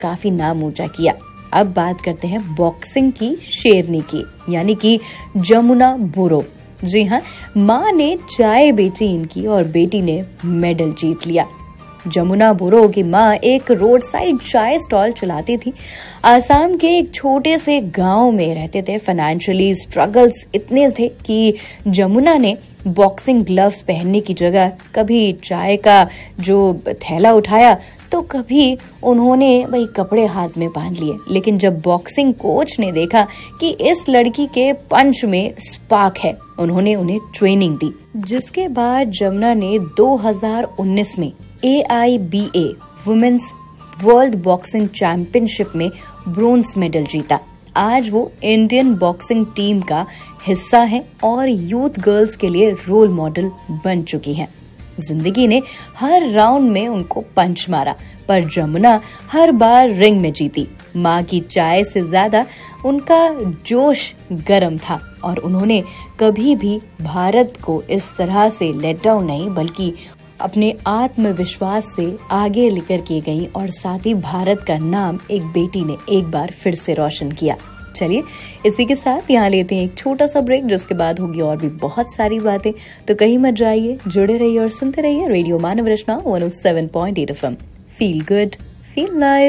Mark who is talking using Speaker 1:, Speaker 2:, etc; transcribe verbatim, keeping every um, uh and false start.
Speaker 1: काफी नाम ऊंचा किया। अब बात करते हैं बॉक्सिंग की शेरनी की, यानी कि जमुना बोरो। जी हाँ, माँ ने चाय बेची इनकी और बेटी ने मेडल जीत लिया। जमुना बोरो की माँ एक रोड साइड चाय स्टॉल चलाती थी। आसाम के एक छोटे से गांव में रहते थे। फाइनेंशियली स्ट्रगल्स इतने थे कि जमुना ने बॉक्सिंग ग्लव्स पहनने की जगह कभी चाय का जो थैला उठाया तो कभी उन्होंने वही कपड़े हाथ में बांध लिए। लेकिन जब बॉक्सिंग कोच ने देखा कि इस लड़की के पंच में स्पार्क है, उन्होंने उन्हें ट्रेनिंग दी, जिसके बाद जमुना ने दो हज़ार उन्नीस में ए आई बी ए वुमेन्स वर्ल्ड बॉक्सिंग चैंपियनशिप में ब्रोंज मेडल जीता। आज वो इंडियन बॉक्सिंग टीम का हिस्सा है और यूथ गर्ल्स के लिए रोल मॉडल बन चुकी हैं। जिंदगी ने हर राउंड में उनको पंच मारा, पर जमुना हर बार रिंग में जीती। माँ की चाय से ज्यादा उनका जोश गर्म था और उन्होंने कभी भी भारत को इस तरह से लेट डाउन नहीं, बल्कि अपने आत्मविश्वास से आगे लेकर के गई और साथ ही भारत का नाम एक बेटी ने एक बार फिर से रोशन किया। चलिए इसी के साथ यहाँ लेते हैं एक छोटा सा ब्रेक, जिसके बाद होगी और भी बहुत सारी बातें। तो कहीं मत जाइए, जुड़े रहिए और सुनते रहिए रेडियो मानव रचना one O seven point eight F M. Feel good, feel live.